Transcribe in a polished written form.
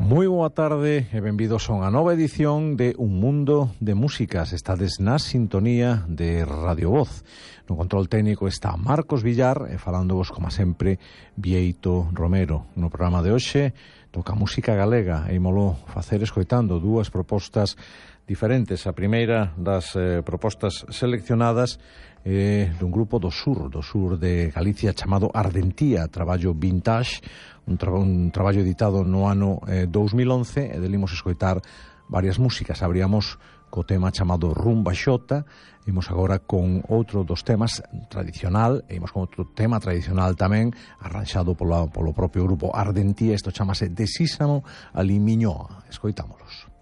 Moi boa tarde e benvidos a unha nova edición de Un Mundo de Músicas. Estades na sintonía de Radio Voz. No control técnico está Marcos Villar e falándovos, como sempre, Bieito Romero. No programa de hoxe toca música galega e ímolo facer escoitando dúas propostas diferentes. A primeira das propostas seleccionadas dun grupo do sur de Galicia chamado Ardentía, traballo vintage, un traballo editado no ano 2011, e delimos escoitar varias músicas. Abríamos co tema chamado Rumba Xota, imos agora con outro dos temas tradicional, e imos con outro tema tradicional tamén, arranxado polo propio grupo Ardentía. Isto chamase De Sísamo a Limiñoa. Escoitámolos.